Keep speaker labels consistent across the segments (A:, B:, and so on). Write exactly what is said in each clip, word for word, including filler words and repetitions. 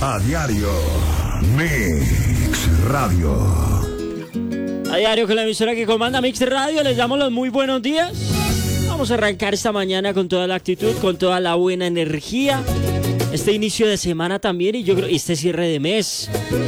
A: A diario, Mix Radio.
B: A diario con la emisora que comanda Mix Radio, les damos los muy buenos días. Vamos a arrancar esta mañana con toda la actitud, con toda la buena energía. Este inicio de semana también y yo creo este cierre de mes.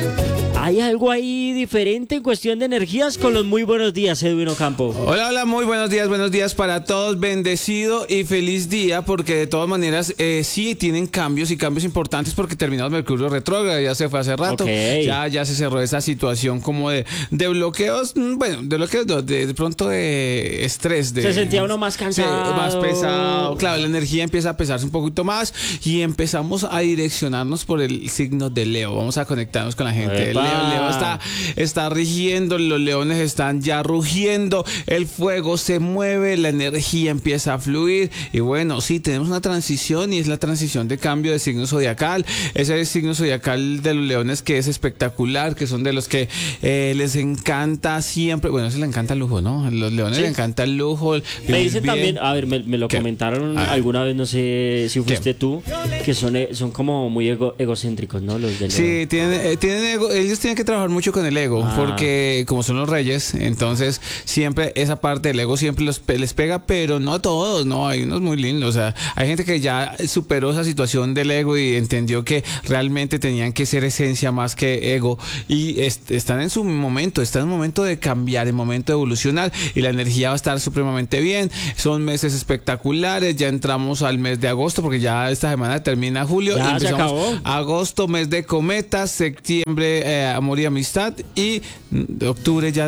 B: ¿Hay algo ahí diferente en cuestión de energías? Con los muy buenos días, Edwin Ocampo.
C: Hola, hola, muy buenos días, buenos días para todos. Bendecido y feliz día, porque de todas maneras eh, sí tienen cambios y cambios importantes porque terminamos Mercurio retrógrado, ya se fue hace rato. Okay. Ya, ya se cerró esa situación como de, de bloqueos, bueno, de bloqueos, de, de, de pronto de estrés. De,
B: se sentía uno más cansado.
C: Sí, más pesado. Claro, la energía empieza a pesarse un poquito más y empezamos a direccionarnos por el signo de Leo. Vamos a conectarnos con la gente de Leo. Leo está, está rigiendo, los leones están ya rugiendo, el fuego se mueve, la energía empieza a fluir y bueno, sí, tenemos una transición y es la transición de cambio de signo zodiacal. Ese es el signo zodiacal de los leones que es espectacular, que son de los que eh, les encanta siempre, bueno, se les encanta el lujo, ¿no? Los leones sí. les encanta el lujo. El
B: me dicen bien. También, a ver, me, me lo ¿Qué? comentaron ah. alguna vez, no sé si fuiste ¿Qué? tú, que son, son como muy ego, egocéntricos, ¿no? Los de
C: Sí, tienen, eh, tienen ego, ellos tienen que trabajar mucho con el ego, ah. porque como son los reyes, entonces siempre esa parte del ego siempre los, les pega, pero no a todos, no, hay unos muy lindos, o sea, hay gente que ya superó esa situación del ego y entendió que realmente tenían que ser esencia más que ego y est están en su momento, están en un momento de cambiar, en momento de evolucionar y la energía va a estar supremamente bien. Son meses espectaculares, ya entramos al mes de agosto porque ya esta semana termina julio
B: ya
C: y empezamos
B: se acabó.
C: Agosto, mes de cometas, septiembre eh, amor y amistad y de octubre ya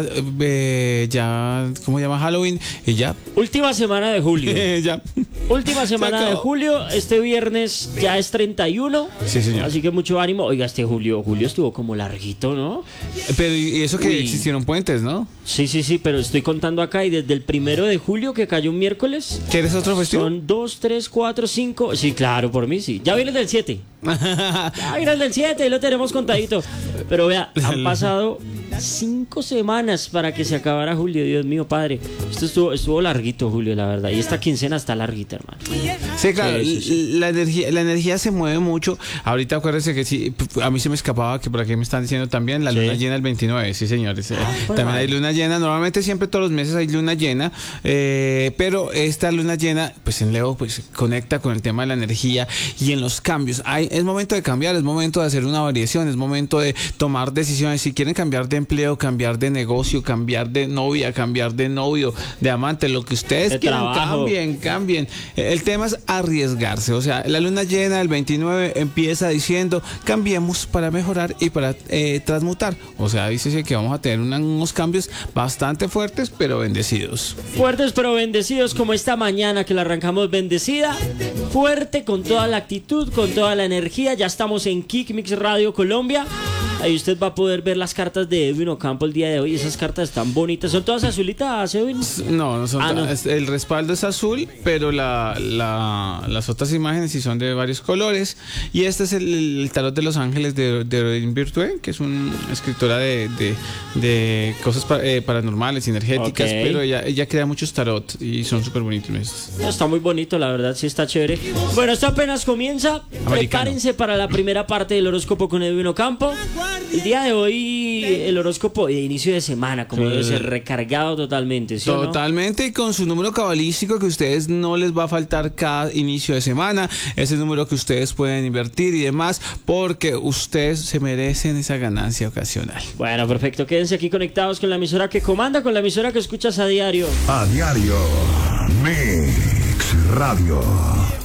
C: eh, ya ¿cómo se llama? Halloween y ya
B: última semana de julio.
C: ya
B: última semana de julio, este viernes ya es treinta y uno.
C: Sí, señor.
B: Así que mucho ánimo. Oiga, este julio, julio estuvo como larguito, ¿no?
C: Pero y eso que Uy. existieron puentes, ¿no?
B: Sí, sí, sí, pero estoy contando acá y desde el primero de julio que cayó un miércoles.
C: ¿Quieres otro festivo?
B: Son dos, tres, cuatro, cinco. Sí, claro, por mí sí. Ya viene el del siete. Ya viene el del siete, lo tenemos contadito. Pero vea, han pasado cinco semanas para que se acabara julio, Dios mío, padre. Esto estuvo, estuvo larguito, Julio, la verdad. Y esta quincena está larguita, hermano.
C: Sí, claro, sí, sí, sí. La, energía, la energía se mueve mucho. Ahorita acuérdense que sí, a mí se me escapaba que por aquí me están diciendo también la sí. luna llena el veintinueve, sí, señores. Ah, pues también hay luna llena. Normalmente siempre todos los meses hay luna llena, eh, pero esta luna llena, pues en Leo, pues conecta con el tema de la energía y en los cambios. Hay, es momento de cambiar, es momento de hacer una variación, es momento de tomar decisiones. Si quieren cambiar de empleo, cambiar de negocio, cambiar de novia, cambiar de novio, de amante, lo que ustedes
B: de
C: quieran,
B: trabajo.
C: cambien, cambien. El tema es arriesgarse, o sea, la luna llena el veintinueve empieza diciendo cambiemos para mejorar y para eh, transmutar, o sea, dice que vamos a tener una, unos cambios bastante fuertes pero bendecidos.
B: Fuertes pero bendecidos, como esta mañana que la arrancamos bendecida, fuerte, con toda la actitud, con toda la energía. Ya estamos en Kick Mix Radio Colombia. Ahí usted va a poder ver las cartas de Edwin Ocampo el día de hoy. Esas cartas están bonitas. ¿Son todas azulitas, Edwin?
C: No, no son
B: ah,
C: todas.
B: No.
C: El respaldo es azul, pero la, la, las otras imágenes sí son de varios colores. Y este es el, el tarot de los ángeles de, de Rodin Virtue, que es una escritora de, de, de cosas pa, eh, paranormales, energéticas. Okay. Pero ella, ella crea muchos tarot y son súper bonitos.
B: Está muy bonito, la verdad, sí está chévere. Bueno, esto apenas comienza. Americano. Prepárense para la primera parte del horóscopo con Edwin Ocampo. El día de hoy, el horóscopo de inicio de semana, como sí. debe ser, recargado totalmente, ¿sí
C: Totalmente,
B: no?
C: Y con su número cabalístico que a ustedes no les va a faltar cada inicio de semana, ese número que ustedes pueden invertir y demás, porque ustedes se merecen esa ganancia ocasional.
B: Bueno, perfecto, quédense aquí conectados con la emisora que comanda, con la emisora que escuchas a diario.
A: A diario, Mix Radio.